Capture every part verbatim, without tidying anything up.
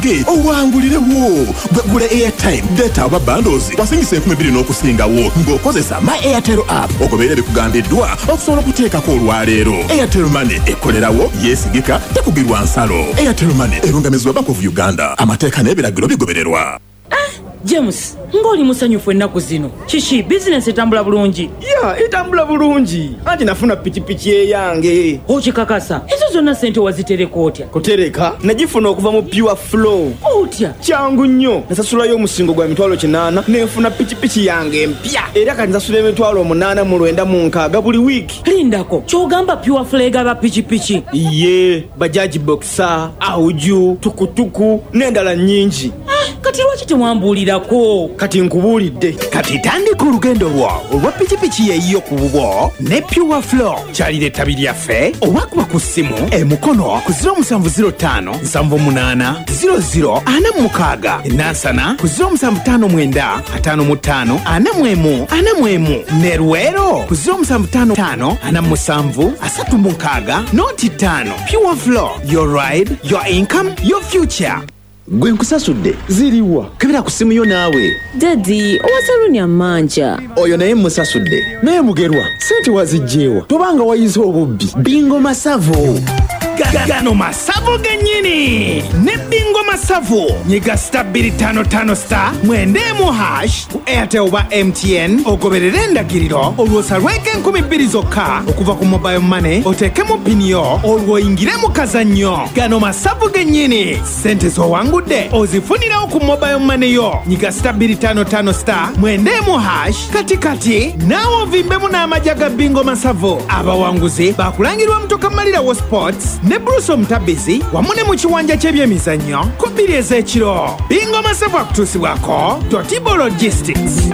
wange owangulirewo gula airtime data aba bundles wasingisa enkumi bbiri n'okusingawo ng'okozesa my airtel app ogoberere kugambiddwa okusobola okuteekako olwaleero. Airtel Money ekolerawo yeesigika tekugirwa nsalo. Airtel Money erungamizibwa Bank of Uganda. Amateeka n'ebiragiro bigobererwa. James, ngoli musanyufu ennaku zino. Chichi, business etambula bulungi. Ya, etambula bulungi. Anti nafuna pichipichi eyange. Okikakasa. Ezo zonna sente wazitereka otya? Kutereka, nagifuna okuva mu Pure Flow. Otya? Kyangu nnyo. Nasasulayo omusingo gwa emitwalo kinaana nenfuna pichipichi yange empya. Era kati nsasula emitwalo munaana mu lwenda mu nkaaga buli wiiki. Lindako, kyogamba Pure Flow egaba pichipichi. Iye, bajaji boxer, auju, tukutuku, n'endala nnyingi. Kati lwaki temwambuulirako? Kati nkubuulidde. Kati tandika olugendo lwo olwa pikipiki yeeyiyo ku bubwo ne Pure Flow. Kyalira ettabi lyaffe owakuba ku ssimu emukono ku zero musanvu zero ttaano nsanvu munaana zero zero ana mu mukaaga enansana ku zero musanvu ttaano mwenda ataano mu ttaano ana mu emu ana mu emu ne Luweero ku zero musanvu ttaano ttaano ana mu musanvu asatu mu nkaaga nooti ttaano. Pure Flow, your ride, your income, your future. Gwe nkusasudde ziriwa kebera ku simu yo naawe. Daddy, owasaluni amanja. Oyo naye musasudde naye mugerwa sente wazijjeewa tobanga wayize obubbi. Bingo Masavu Gano Masavu gennyini ne Bingo Masavu nyiga star bbiri ttaano ttaano star mwenda emu hash ku Airtel oba M T N ogoberere endagiriro olwosalweko enkumi bbiri zokka okuva ku mobile money oteekemu pini yo olwoyingire mu kazannyo. Gano Masavu gennyini sente z'owangudde ozifunirawo ku mobile money yo. Nyiga star bbiri ttaano ttaano star mwenda emu hash kati kati naawe ovimbemu n'amagya ga Bingo Masavu. Abawanguzi bakulangirwa Mutoka Malirawo Sports ne Bruce Omutabizi wamu ne mu kiwanja ky'ebyemizannyo ku bbiri ez'ekiro. Bingo Masavu akutuusibwako Totibo Logistics.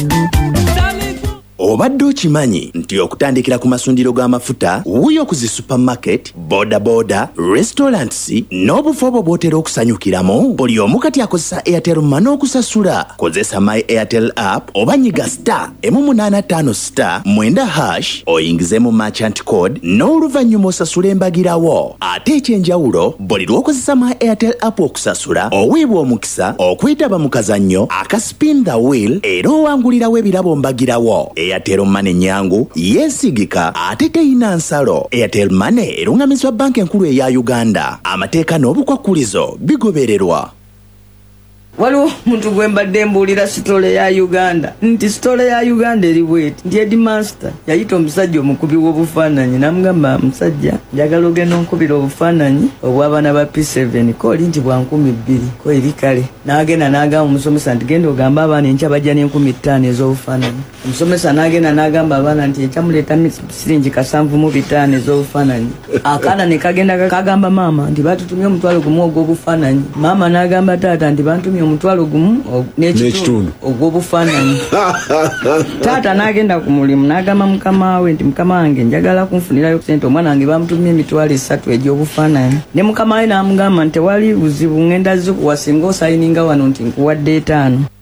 Obadde okimanyi nti okutandikira ku masundiro g'amafuta wuyo ku zi supermarket, boda boda, restaurants n'obufo bwo bw'otera okusanyukiramu buli omu kati akozesa Airtel Money okusasula. Kozesa My Airtel app oba nyiga star emu munaana ttaano star mwenda hash oyingizemu merchant code n'oluvannyuma osasula embagirawo. Ate ekyenjawulo buli lw'okozesa My Airtel app okusasula oweebwa omukisa okwetaba mu kazannyo aka spin the wheel era owangulirawo ebirabo mbagirawo. Airtel Money nyangu yeesigika ate teyina nsalo. Airtel Money erungamizibwa banka enkulu eya Uganda. Amateeka n'obukwakkulizo bigobererwa. Waliwo muntu gwe mbadde mbuulira sitole ya Uganda nti sitole ya Uganda eri bweti nti Headmaster yayita omusajja omukubi w'obufaananyi n'amugamba musajja njagala ogenda onkubira obufaananyi obw'abaana ba P seven kooli nti bwa nkumi bbiri ko eri kale n'agenda n'agamba omusomesa nti genda ogamba abaana enkya bajja n'enkumi ttaano ez'obufaananyi. Omusomesa n'agenda n'agamba abaana nti enkya muleeta siringi kasanvu mu bitaano ez'obufaananyi. Akaana ne kagenda kagamba maama nti batutumye omutwalo gumu ogw'obufaananyi. Maama n'agamba taata nti bantumye omutwalo gumu n'ekitundu ogw'obufaananyi. Taata n'agenda ku mulimu n'agamba mukama we nti mukama wange njagala kunfunirayo sente omwana wange bamutumye emitwalo esatu egy'obufaananyi. Ne mukama we n'amugamba nti tewali buzibu ngenda zikuwa singa osayininga wano nti nkuwadde etaano.